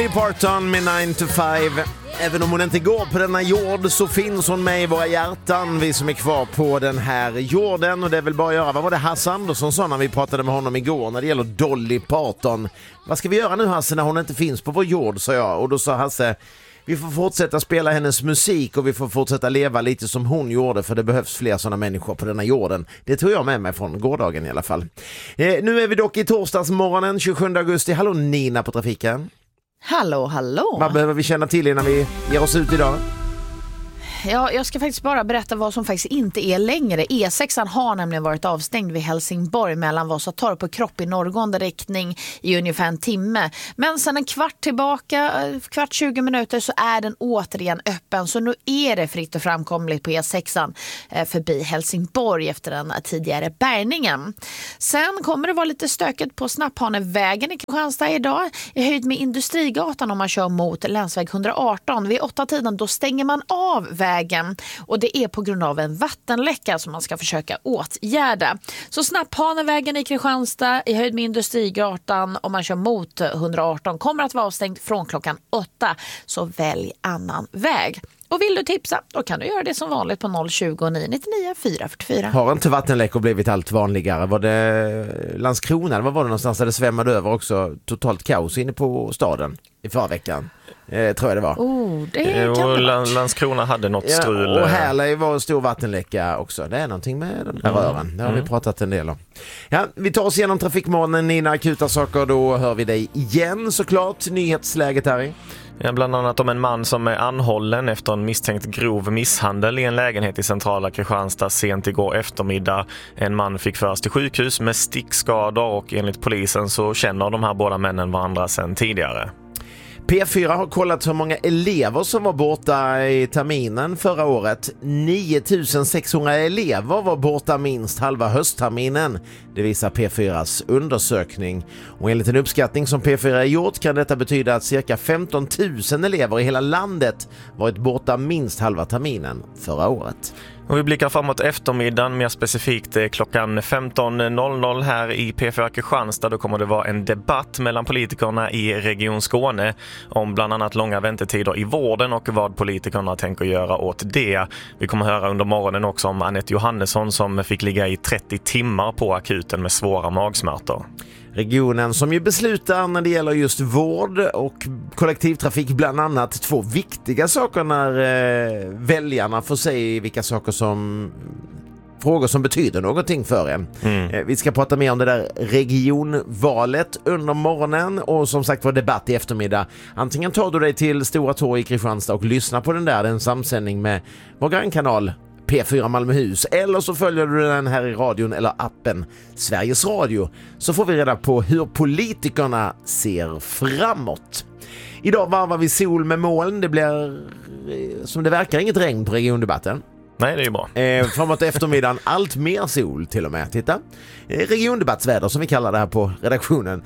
Parton med 9 to 5. Även om hon inte går på denna jord så finns hon med i våra hjärtan, vi som är kvar på den här jorden. Och det är väl bara att göra, vad var det Hasse Andersson sa när vi pratade med honom igår när det gäller Dolly Parton? Vad ska vi göra nu Hasse när hon inte finns på vår jord, sa jag. Och då sa Hasse, vi får fortsätta spela hennes musik och vi får fortsätta leva lite som hon gjorde, för det behövs fler sådana människor på denna jorden. Det tog jag med mig från gårdagen i alla fall. Nu är vi dock i torsdagsmorgonen 27 augusti. Hallå Nina på trafiken. Hallå, hallå. Vad behöver vi känna till innan vi ger oss ut idag? Ja, jag ska faktiskt bara berätta vad som faktiskt inte är längre. E6 har nämligen varit avstängd vid Helsingborg mellan Vasatorp och Kropp i norrgående riktning i ungefär en timme. Men sen en kvart tillbaka, kvart 20 minuter, så är den återigen öppen. Så nu är det fritt och framkomligt på E6 förbi Helsingborg efter den tidigare bärgningen. Sen kommer det vara lite stökigt på Snapphanevägen i Kristianstad idag i höjd med Industrigatan om man kör mot länsväg 118. Vid 8-tiden då stänger man av vägen och det är på grund av en vattenläcka som man ska försöka åtgärda. Så Snapphanevägen i Kristianstad i höjd med Industrigatan om man kör mot 118 kommer att vara avstängd från klockan 8, så välj annan väg. Och vill du tipsa, då kan du göra det som vanligt på 020 999 444. Har inte vattenläckor blivit allt vanligare? Var det Landskrona? Vad var det någonstans där det svämmade över också? Totalt kaos inne på staden i förra veckan. Tror jag det var. Det kan det vara. Landskrona hade något strul. Och här var en stor vattenläcka också. Det är någonting med de här rören. Det har vi pratat en del om. Ja, vi tar oss igenom trafikmorgonen. Nina, akuta saker, då hör vi dig igen såklart. Nyhetsläget här i. Ja, bland annat om en man som är anhållen efter en misstänkt grov misshandel i en lägenhet i centrala Kristianstad sent igår eftermiddag. En man fick föras till sjukhus med stickskador och enligt polisen så känner de här båda männen varandra sedan tidigare. P4 har kollat hur många elever som var borta i terminen förra året. 9600 elever var borta minst halva höstterminen. Det visar P4s undersökning. Och enligt en uppskattning som P4 har gjort kan detta betyda att cirka 15 000 elever i hela landet varit borta minst halva terminen förra året. Och vi blickar framåt eftermiddagen, mer specifikt klockan 15.00 här i P4 Kristianstad. Då kommer det vara en debatt mellan politikerna i Region Skåne om bland annat långa väntetider i vården och vad politikerna tänker göra åt det. Vi kommer höra under morgonen också om Anette Johannesson som fick ligga i 30 timmar på akuten med svåra magsmärtor. Regionen som ju beslutar när det gäller just vård och kollektivtrafik bland annat, två viktiga saker när väljarna får se vilka saker som frågor som betyder någonting för en. Vi ska prata mer om det där regionvalet under morgonen och som sagt var debatt i eftermiddag. Antingen tar du dig till Stora Torg i Kristianstad och lyssnar på den där, en samsändning med vår grannkanal P4 Malmöhus, eller så följer du den här i radion eller appen Sveriges Radio, så får vi reda på hur politikerna ser framåt. Idag varvar vi sol med moln. Det blir som det verkar inget regn på regiondebatten. Nej, det är ju bra. Framåt eftermiddagen allt mer sol till och med. Titta. Regiondebattsväder som vi kallar det här på redaktionen.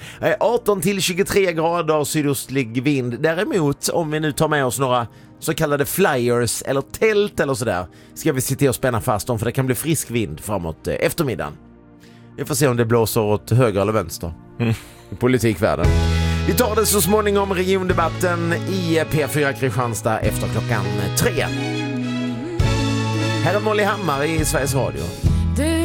18-23 grader sydostlig vind. Däremot, om vi nu tar med oss några så kallade flyers eller tält eller sådär, ska vi se till att spänna fast dem, för det kan bli frisk vind framåt eftermiddagen. Vi får se om det blåser åt höger eller vänster i politikvärlden. Vi tar det så småningom, regiondebatten i P4 Kristianstad efter klockan 3. Här är Molly Hammar i Sveriges Radio.